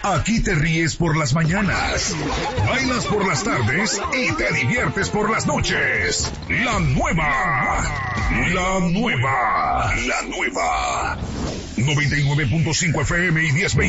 Aquí te ríes por las mañanas, bailas por las tardes y te diviertes por las noches. La nueva 99.5 FM y 1020